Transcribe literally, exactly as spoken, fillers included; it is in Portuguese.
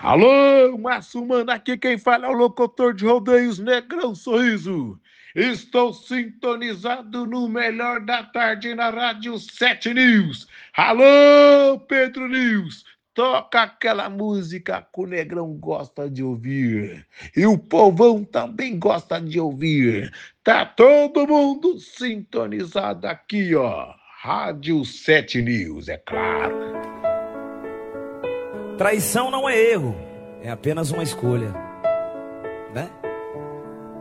Alô, Márcio Mano, aqui quem fala é o locutor de rodeios Negrão Sorriso. Estou sintonizado no melhor da tarde na Rádio sete News. Alô, Pedro News, toca aquela música que o Negrão gosta de ouvir. E o povão também gosta de ouvir. Tá todo mundo sintonizado aqui, ó. Rádio sete News, é claro. Traição não é erro, é apenas uma escolha, né?